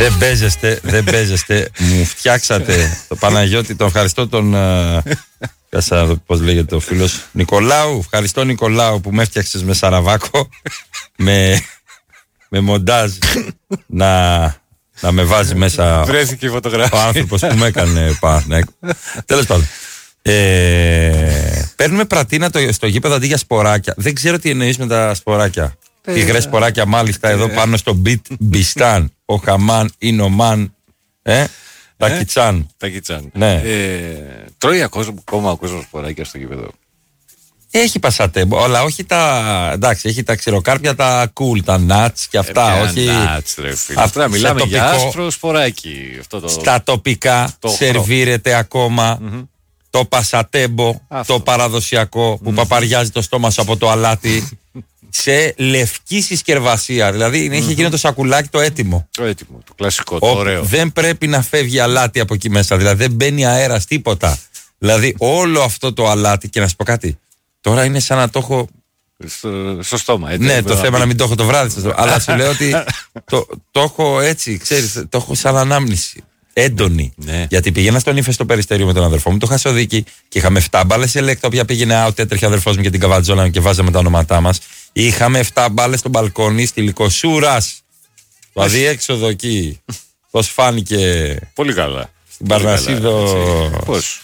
Δεν παίζεστε. Μου φτιάξατε το Παναγιώτη, τον ευχαριστώ τον. Πώς λέγεται ο φίλος Νικολάου. Ευχαριστώ Νικολάου που με έφτιαξες με Σαραβάκο. με μοντάζ να με βάζει μέσα. Βρέθηκε η φωτογραφία. Ο άνθρωπος που με έκανε Παναθηναϊκό. Τέλος πάντων. Παίρνουμε πρατίνα στο γήπεδο αντί για σποράκια. Δεν ξέρω τι εννοείς με τα σποράκια. Υγρές σποράκια μάλιστα εδώ πάνω στο μπιτ Μπιστάν. Ο Χαμάν είναι ο Μαν. Τα Κιτσάν. Ναι. Τρώει ακόμα ο κόσμος σποράκια στο γήπεδο. Έχει πασατέμπο, αλλά όχι τα. Εντάξει, έχει τα ξηροκάρπια, τα cool, τα nuts και αυτά. Όχι. Αυτά μιλάμε για άσπρο σποράκι. Στα τοπικά σερβίρεται ακόμα το πασατέμπο, το παραδοσιακό που παπαριάζει το στόμα σου από το αλάτι. Σε λευκή συσκευασία. Δηλαδή έχει γίνει το σακουλάκι το έτοιμο. Το έτοιμο, το κλασικό, το ωραίο. Δεν πρέπει να φεύγει αλάτι από εκεί μέσα. Δηλαδή δεν μπαίνει αέρας, τίποτα. Δηλαδή όλο αυτό το αλάτι, και να σου πω κάτι. Τώρα είναι σαν να το έχω. Στο στόμα, έτσι. Ναι, το θέμα να μην το έχω το βράδυ στο στόμα. Αλλά σου λέω ότι το έχω έτσι, ξέρεις, το έχω σαν ανάμνηση. Έντονη. Ναι. Γιατί πηγαίνα στον Ήφαιστο στο Περιστερίο με τον αδερφό μου, το Χασοδίκη, και είχαμε 7 μπάλες σε λέκτα, οποία πήγαινε out, έτρεχε ο αδερφός μου και την καβατζόλα και βάζαμε τα ονόματά μας. Είχαμε 7 μπάλες στο μπαλκόνι στη Λυκοσούρας. Το αδιέξοδο εκεί. Πώς φάνηκε. Πολύ καλά. Στην Παρνασίδο. Πώς.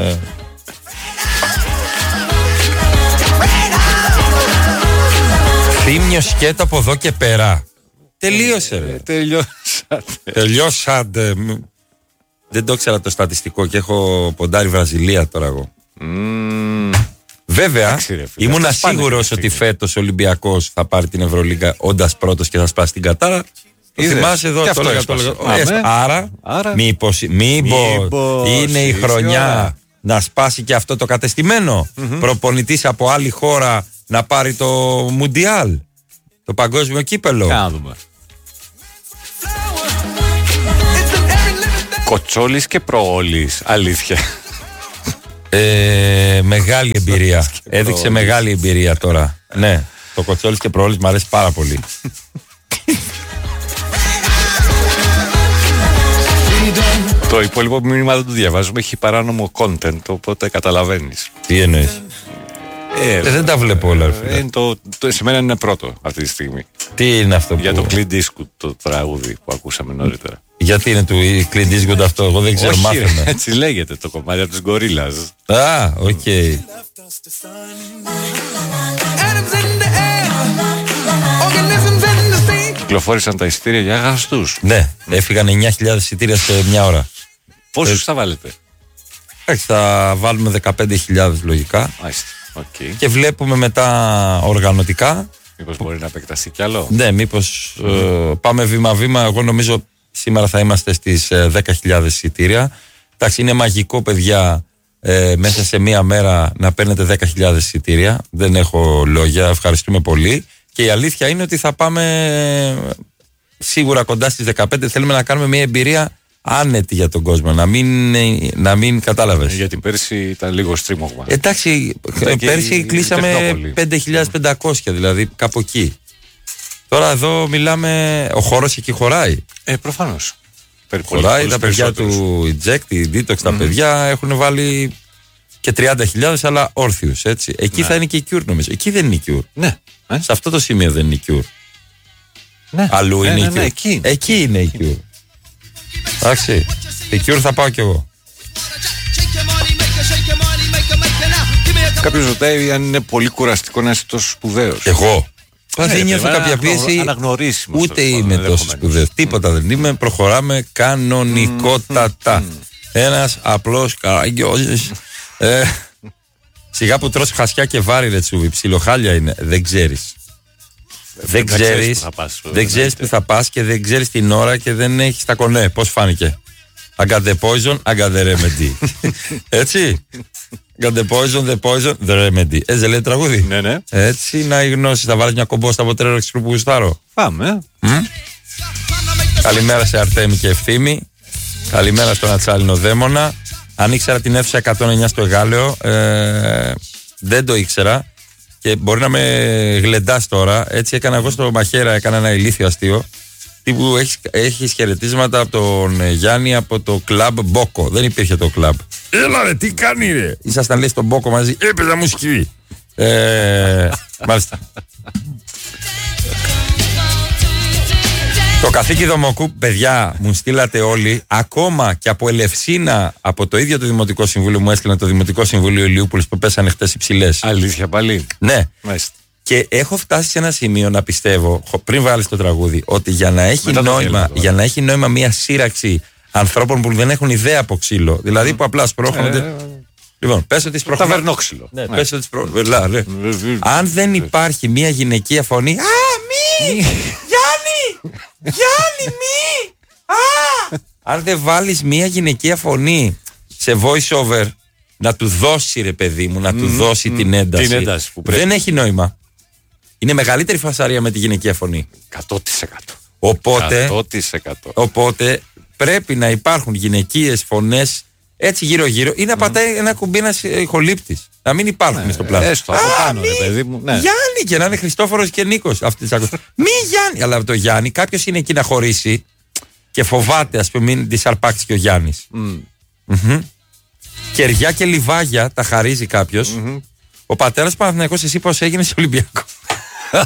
Θύμιο σκέτο από εδώ και πέρα. Τελείωσε ρε. Τελειώσατε. Δεν το ήξερα το στατιστικό και έχω ποντάρει Βραζιλία τώρα εγώ. Βέβαια, ήμουνα σίγουρος ότι φέτος ο Ολυμπιακός θα πάρει την Ευρωλίγκα όντας πρώτος και θα σπάσει την κατάρα. Το θυμάσαι εδώ, το έλεγα. Άρα, μήπως είναι η χρονιά να σπάσει και αυτό το κατεστημένο. Προπονητής από άλλη χώρα να πάρει το Μουντιάλ, το παγκόσμιο κύπελο. Να δούμε. Κοτσόλης και προόλης, αλήθεια. Μεγάλη εμπειρία. Έδειξε μεγάλη εμπειρία τώρα. Ναι, το Κοτσόλης και προόλης μου αρέσει πάρα πολύ. Το υπόλοιπο μήνυμα δεν το διαβάζουμε, έχει παράνομο content, οπότε καταλαβαίνεις. Τι εννοείς? Δεν τα βλέπω όλα. Σε μένα είναι πρώτο αυτή τη στιγμή. Τι είναι αυτό? Για το Clint Eastwood, το τραγούδι που ακούσαμε νωρίτερα. Γιατί είναι του Clint Eastwood αυτό? Εγώ δεν ξέρω, μάθαμε. Έτσι λέγεται το κομμάτι από τους Γκορίλας. Α, οκ. Κυκλοφόρησαν τα εισιτήρια για αγαστούς. Ναι, έφυγαν 9.000 εισιτήρια σε μια ώρα. Πόσους θα βάλετε? Θα βάλουμε 15.000 λογικά. Μάλιστα. Okay. Και βλέπουμε μετά οργανωτικά. Μήπως μπορεί να επεκταθεί κι άλλο? Ναι, μήπως πάμε βήμα-βήμα. Εγώ νομίζω σήμερα θα είμαστε στις 10.000 εισιτήρια. Εντάξει, είναι μαγικό, παιδιά, μέσα σε μία μέρα να παίρνετε 10.000 εισιτήρια. Δεν έχω λόγια, ευχαριστούμε πολύ. Και η αλήθεια είναι ότι θα πάμε σίγουρα κοντά στις 15. Θέλουμε να κάνουμε μια εμπειρία άνετη για τον κόσμο, να μην κατάλαβες. Γιατί πέρσι ήταν λίγο στρίμωγμα. Εντάξει, πέρσι κλείσαμε 5.500, δηλαδή κάπου εκεί. Τώρα εδώ μιλάμε, ο χώρος εκεί χωράει. Προφανώς. Χωράει, τα παιδιά του Eject, η Detox, τα παιδιά έχουν βάλει και 30.000, αλλά όρθιους, έτσι. Εκεί θα είναι και η Cure, νομίζω. Εκεί δεν είναι η Cure. Ναι. Σε αυτό το σημείο δεν είναι η Cure. Ναι. Αλλού είναι η Cure. Εκεί είναι η Cure. Εντάξει, η Cure θα πάω κι εγώ. Κάποιος ρωτάει αν είναι πολύ κουραστικό να είσαι τόσο σπουδαίος. Εγώ δεν νιώθω κάποια πίεση. Ούτε είμαι τόσο σπουδαίος. Τίποτα δεν είμαι. Προχωράμε κανονικότατα. Ένας απλός καραγκιόζης. Σιγά που τρως χασιά και βάρη, ρε Τσούβι. Ψιλοχάλια είναι. Δεν ξέρεις. Δεν ξέρεις που θα πας και δεν ξέρεις την ώρα και δεν έχεις τα κονέ. Πώς φάνηκε? I got the poison, I got the remedy. Έτσι. I got the poison, the remedy. Έτσι δεν λέει τραγούδι? Ναι. Έτσι να η γνώση. Θα βάλεις μια κομπόστα από τρέλο που γουστάρω. Πάμε. Καλημέρα σε Αρτέμι και Ευθύμη. Καλημέρα στον Ατσάλινο Δαίμονα. Αν ήξερα την αίθουσα 109 στο Εγάλεο, δεν το ήξερα. Και μπορεί να με γλεντάς τώρα. Έτσι έκανα εγώ στο Μαχαίρα, έκανα ένα ηλίθιο αστείο. Τύπου έχεις χαιρετίσματα από τον Γιάννη από το κλαμπ Μπόκο. Δεν υπήρχε το κλαμπ. Έλα ρε, τι κάνει ρε. Ήσασταν λέει στον Μπόκο μαζί. Έπαιζα μουσική. Μάλιστα. Το καθήκη Δομοκού, παιδιά, μου στείλατε όλοι, ακόμα και από Ελευσίνα, από το ίδιο το Δημοτικό Συμβούλιο, μου έστειλε το Δημοτικό Συμβούλιο Ηλιούπολης που πέσανε χτες οι ψηλές. Αλήθεια πάλι. Ναι. Μάλιστα. Και έχω φτάσει σε ένα σημείο να πιστεύω, πριν βάλεις το τραγούδι, ότι για να έχει νόημα μια σύραξη ανθρώπων που δεν έχουν ιδέα από ξύλο, δηλαδή που απλά σπρώχνονται. Λοιπόν, πες ότι σπρώχνονται. Ταβερνόξυλο. Ναι, πες ότι σπρώχνονται. Αν δεν υπάρχει μια γυναικεία φωνή. Α, μη! Γιάννη, μη! Αν δεν βάλεις μια γυναικεία φωνή σε voice over, να του δώσει ρε παιδί μου, να του δώσει την ένταση, που πρέπει. Δεν έχει νόημα. Είναι μεγαλύτερη φασαρία με τη γυναικεία φωνή. 100%. Οπότε πρέπει να υπάρχουν γυναικείες φωνές έτσι γύρω-γύρω ή να πατάει ένα κουμπί ένας ηχολήπτης. Να μην υπάρχουν στο πλάνο. Έστω από πάνω, ρε παιδί μου. Ναι. Γιάννη, και να είναι Χριστόφορος και Νίκος. Μη Γιάννη. Αλλά το Γιάννη, κάποιος είναι εκεί να χωρίσει και φοβάται, ας πούμε, μην τη αρπάξει και ο Γιάννης. Κεριά και λιβάγια τα χαρίζει κάποιος. Ο πατέρας Παναθηναϊκός, εσύ πώς έγινες Ολυμπιακός.